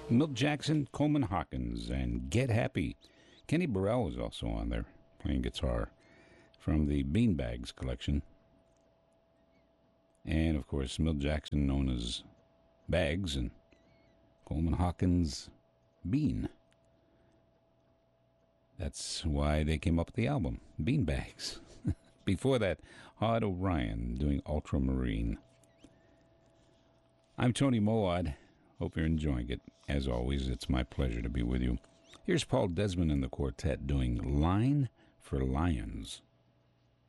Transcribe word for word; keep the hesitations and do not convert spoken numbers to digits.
Milt Jackson, Coleman Hawkins, and Get Happy. Kenny Burrell was also on there, playing guitar, from the Beanbags collection. And, of course, Milt Jackson, known as Bags, and Coleman Hawkins, Bean. That's why they came up with the album, Beanbags. Before that, Hard O'Ryan doing Ultramarine. I'm Tony Moad. Hope you're enjoying it. As always, it's my pleasure to be with you. Here's Paul Desmond and the Quartet doing Line for Lions.